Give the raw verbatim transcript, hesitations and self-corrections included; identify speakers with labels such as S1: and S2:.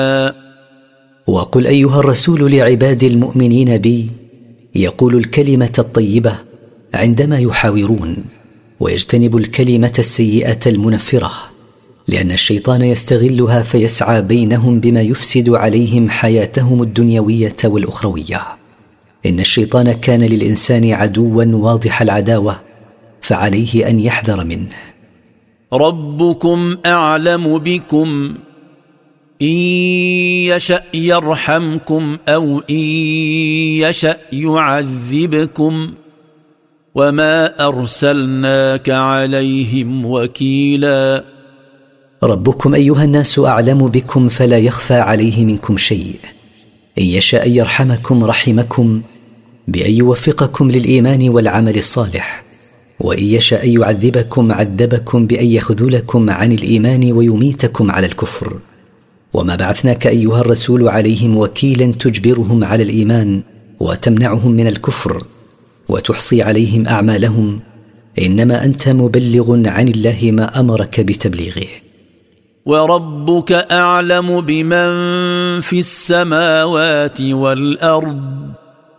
S1: وقل أيها الرسول لعباد المؤمنين بي يقول الكلمة الطيبة عندما يحاورون، ويجتنب الكلمة السيئة المنفرة، لأن الشيطان يستغلها فيسعى بينهم بما يفسد عليهم حياتهم الدنيوية والأخروية. إن الشيطان كان للإنسان عدوا واضح العداوة، فعليه أن يحذر منه.
S2: ربكم أعلم بكم، إن يشأ يرحمكم أو إن يشأ يعذبكم، وما أرسلناك عليهم وكيلا.
S1: ربكم أيها الناس أعلم بكم، فلا يخفى عليه منكم شيء. إن يشاء يرحمكم رحمكم بأن يوفقكم للإيمان والعمل الصالح، وإن يشاء يعذبكم عذبكم بأن يخذلكم عن الإيمان ويميتكم على الكفر. وما بعثناك أيها الرسول عليهم وكيلا تجبرهم على الإيمان وتمنعهم من الكفر وتحصي عليهم أعمالهم، إنما أنت مبلغ عن الله ما أمرك بتبليغه.
S2: وربك أعلم بمن في السماوات والأرض،